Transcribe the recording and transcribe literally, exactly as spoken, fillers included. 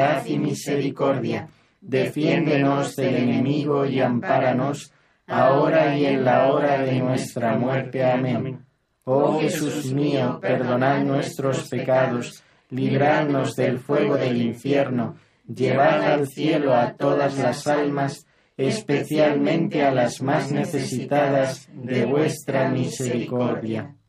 piedad y misericordia. Defiéndenos del enemigo y ampáranos, ahora y en la hora de nuestra muerte. Amén. Oh Jesús mío, perdonad nuestros pecados, libradnos del fuego del infierno, llevad al cielo a todas las almas, especialmente a las más necesitadas de vuestra misericordia.